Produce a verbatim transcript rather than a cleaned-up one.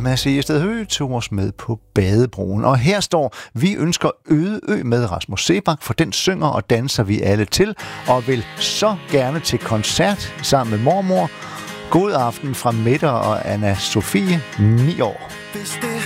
Mads Egested Høgh tog os med på Badebroen. Og her står, vi ønsker Øde Ø med Rasmus Seebach, for den synger og danser vi alle til, og vil så gerne til koncert sammen med mormor. God aften fra Mette og Anna Sofie, ni år. Hvis det